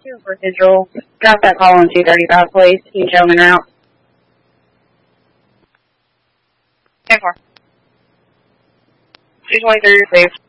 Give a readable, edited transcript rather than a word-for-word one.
Residual. Drop that call on 235, please. You gentlemen route. 10-4. 223 received.